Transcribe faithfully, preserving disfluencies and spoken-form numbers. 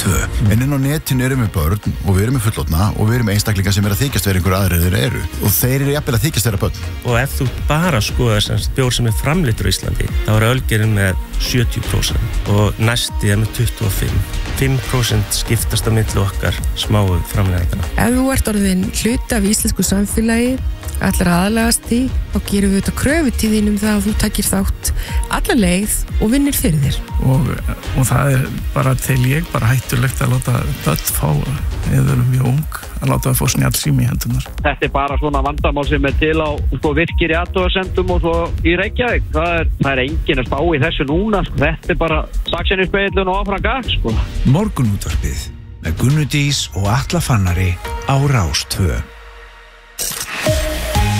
tvö. En inn á netinu erum við börn og við erum með fullorðna og við erum með einstaklingar sem er að þykjast vera einhver aðrir þeir eru og þeir eru jafnvel að þykjast vera börn. Og ef þú bara skoðar sem bjór sem er framleiddur á Íslandi, þá er ölgerinn með sjötíu prósent og næsti er með tuttugu og fimm. fimm prósent skiptast á milli okkar smáu framleiðandana. Ef þú ert orðin hluti af íslensku samfélagi, allar aðlagast því, þá gerum við þetta kröfu til þín um það að þú takir þátt alla leið og vinnir fyrir þér. Og, og það er bara til ég bara hættulegt að láta börn fá, eða þau eru mjög ung, að láta það fá snjallsíma í hendunar. Þetta er bara svona vandamál sem er til á sko, virkir í athugasemdum og svo í Reykjavík. Það er, það er enginn að spá í þessu núna. Þetta er bara saxinnispegillun og áfram gag. Sko. Morgunútvarpið með Gunnu Dís og Atla Fannari á Rás tvö.